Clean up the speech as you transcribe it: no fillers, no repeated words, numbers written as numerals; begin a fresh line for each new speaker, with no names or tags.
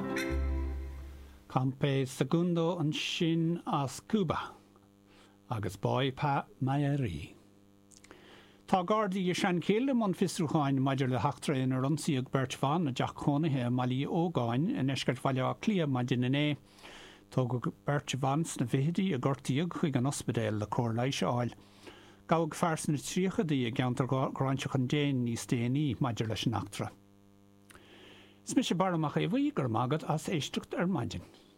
Campe segundo an sin as Cuba, agus bói pa Mayari. Tá gardaí i sean céile man fisrúcháin maidir le heachtra in ar ansaíoch Bert Van a deach chonathe malí ógáin in eisgart bhaile clia maidin in Tóg Bert Vans na bhídí a gortaíoch chuig an ospidéal le cór leiise áil. Gabhadh fearsan na tríochadaí a gceantar gráinteach an déin níos déanaí maidir leis an achtra. Is mis sé bar amach é bhí gur mágad as éisteacht ar maidin.